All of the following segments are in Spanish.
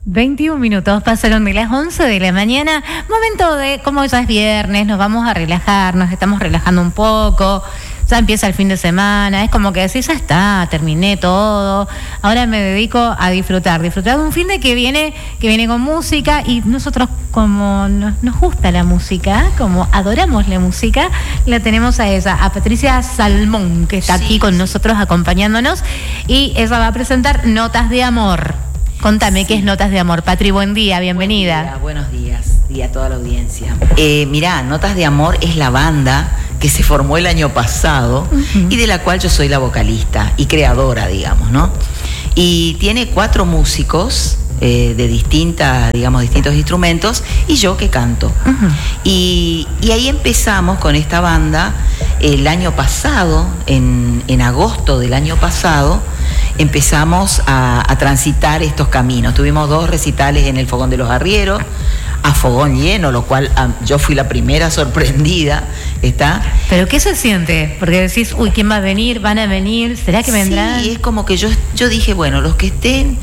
21 minutos pasaron de las 11 de la mañana. Momento de, como ya es viernes, nos vamos a relajar, nos estamos relajando un poco. Ya empieza el fin de semana, es como que decís, ya está, terminé todo. Ahora me dedico a disfrutar de un fin de que viene con música, y nosotros, como nos gusta la música, como adoramos la música, la tenemos a ella, a Patricia Salmón, que está aquí con nosotros acompañándonos, y ella va a presentar Notas de Amor. Contame, ¿qué es Notas de Amor? Patri, buen día, bienvenida. Buenos días a toda la audiencia. Mirá, Notas de Amor es la banda que se formó el año pasado y de la cual yo soy la vocalista y creadora, digamos, ¿no? Y tiene 4 músicos de distintos instrumentos y yo que canto. Y ahí empezamos con esta banda el año pasado, en agosto del año pasado, empezamos a transitar estos caminos. Tuvimos 2 recitales en el Fogón de los Arrieros, a fogón lleno, lo cual yo fui la primera sorprendida, ¿está? ¿Pero qué se siente? Porque decís, uy, ¿quién va a venir? ¿Van a venir? ¿Será que vendrán? Sí, es como que yo dije, bueno, los que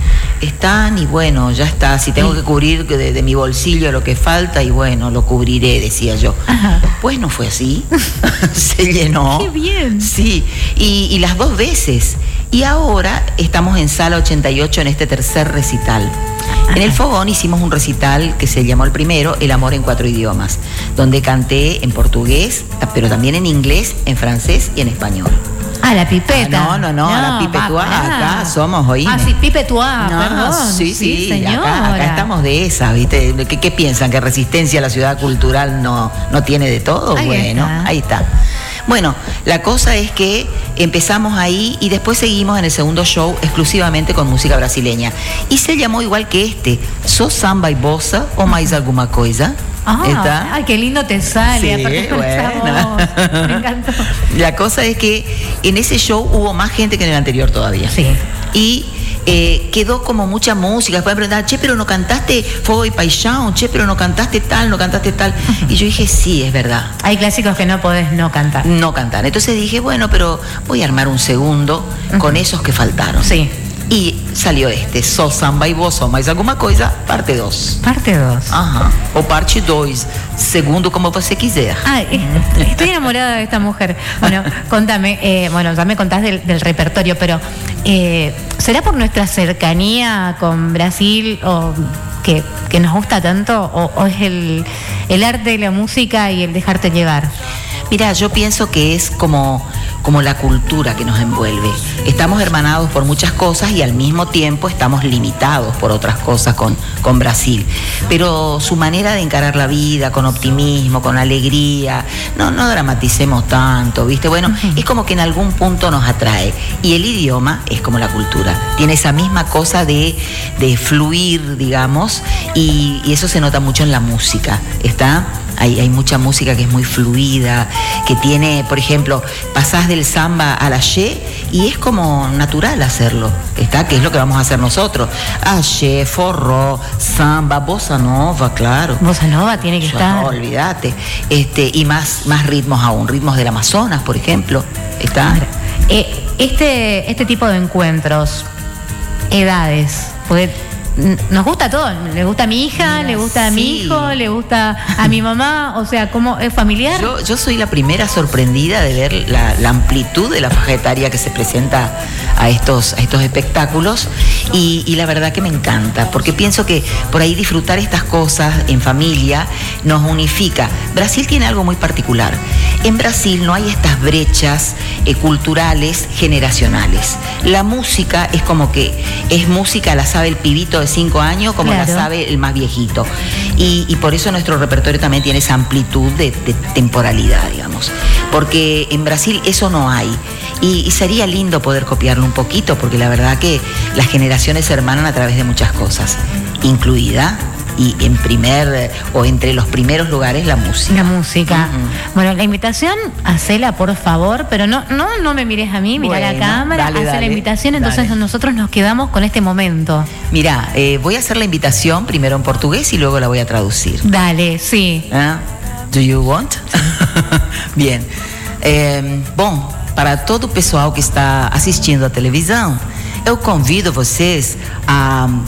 están y bueno, ya está. Si tengo que cubrir de mi bolsillo lo que falta, y bueno, lo cubriré, decía yo. Ajá. Pues no fue así. Se llenó. ¡Qué bien! Sí, y las 2 veces. Y ahora estamos en Sala 88 en este tercer recital. En el Fogón hicimos un recital que se llamó el primero, El Amor en 4 idiomas, donde canté en portugués, pero también en inglés, en francés y en español. Ah, la pipeta. No, la pipetuá, acá somos, oíme. Ah, sí, pipetuá, perdón. Sí, señora. acá estamos de esa, ¿viste? ¿Qué piensan? ¿Que Resistencia, la ciudad cultural, no tiene de todo? Ahí está. Bueno, la cosa es que empezamos ahí y después seguimos en el segundo show exclusivamente con música brasileña. Y se llamó igual que este, ¿Sos samba y bossa o mais alguma coisa? ¿Está? Ay, qué lindo te sale. Sí, aparte con esa voz. Me encantó. La cosa es que en ese show hubo más gente que en el anterior todavía. Sí. Y quedó como mucha música. Después me preguntaban, che, pero no cantaste Fogo y Paixão, che, pero no cantaste tal. Y yo dije, sí, es verdad. Hay clásicos que no podés no cantar. Entonces dije, bueno, pero voy a armar un segundo con esos que faltaron. Sí. Y salió Sos samba y bossa, mais alguma coisa, parte 2. Parte 2. Ajá. O parte 2, segundo, como você quiser. Estoy enamorada de esta mujer. Bueno, contame, ya me contás del repertorio, pero ¿será por nuestra cercanía con Brasil o que nos gusta tanto, o es el arte de la música y el dejarte llevar? Mira, yo pienso que es como la cultura que nos envuelve. Estamos hermanados por muchas cosas y al mismo tiempo estamos limitados por otras cosas con Brasil. Pero su manera de encarar la vida con optimismo, con alegría, no dramaticemos tanto, ¿viste? Bueno, es como que en algún punto nos atrae. Y el idioma es como la cultura. Tiene esa misma cosa de fluir, digamos, y eso se nota mucho en la música, ¿está? Hay mucha música que es muy fluida, que tiene, por ejemplo, pasás del samba al axé y es como natural hacerlo, ¿está? Que es lo que vamos a hacer nosotros. Axé, forró, samba, bossa nova, claro. Bossa nova tiene que estar. No, olvídate. Y más ritmos aún, ritmos del Amazonas, por ejemplo, ¿está? Este tipo de encuentros, edades, porque nos gusta a todos, le gusta a mi hija, le gusta a mi hijo, le gusta a mi mamá, o sea, ¿cómo es familiar? Yo soy la primera sorprendida de ver la amplitud de la franja etaria que se presenta a estos espectáculos y la verdad que me encanta, porque pienso que por ahí disfrutar estas cosas en familia nos unifica. Brasil tiene algo muy particular. En Brasil no hay estas brechas culturales generacionales. La música es como que es música, la sabe el pibito de 5 años como la sabe el más viejito. Y por eso nuestro repertorio también tiene esa amplitud de temporalidad, digamos. Porque en Brasil eso no hay. Y sería lindo poder copiarlo un poquito, porque la verdad que las generaciones se hermanan a través de muchas cosas, incluida y entre los primeros lugares la música. La música. Bueno, la invitación, hacela por favor, pero no me mires a mí, mira la cámara, haz la invitación, entonces nosotros nos quedamos con este momento. Mira, voy a hacer la invitación primero en portugués y luego la voy a traducir. Dale, sí. Do you want? Bien. Bom, para todo o pessoal que está assistindo à televisão, eu convido vocês a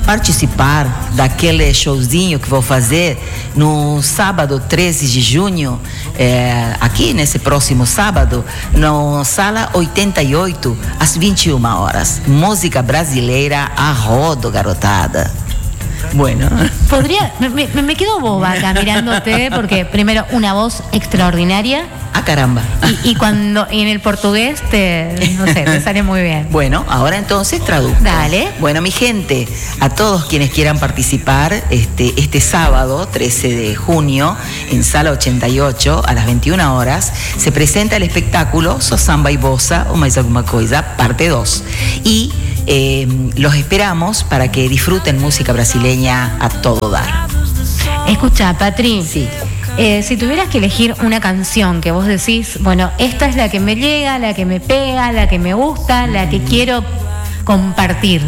participar daquele showzinho que vou fazer no sábado 13 de junho, aqui nesse próximo sábado, na Sala 88, às 21 horas. Música brasileira a rodo, garotada. Bueno. Me quedo boba acá mirándote, porque primero, una voz extraordinaria. Ah, caramba. Y en el portugués te sale muy bien. Bueno, ahora entonces traduzco. Dale. Bueno, mi gente, a todos quienes quieran participar este sábado, 13 de junio, en Sala 88, a las 21 horas, se presenta el espectáculo Só Samba e Bossa ou Mais Alguma Coisa, parte 2. Y los esperamos para que disfruten música brasileña a todo dar. Escucha, Patri. Sí. Si tuvieras que elegir una canción que vos decís, bueno, esta es la que me llega, la que me pega, la que me gusta, la que quiero compartir.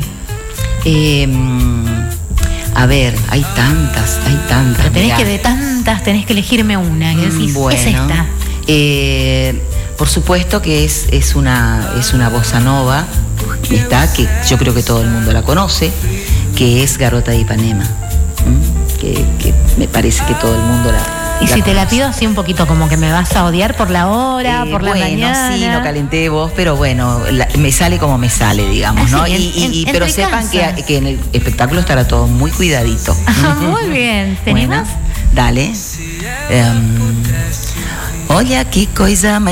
A ver, hay tantas. Pero tenés que elegirme una, que decís, bueno, es esta. Por supuesto que es una bossa nova, que yo creo que todo el mundo la conoce, que es Garota de Ipanema, que me parece que todo el mundo la Y si conoce. te la pido así un poquito, como que me vas a odiar por la hora, por la mañana. Sí, no calenté vos, pero bueno, me sale como me sale, digamos, ¿no? Pero sepan que en el espectáculo estará todo muy cuidadito. Muy bien, ¿te Bueno, animas? dale. Olha que coisa mais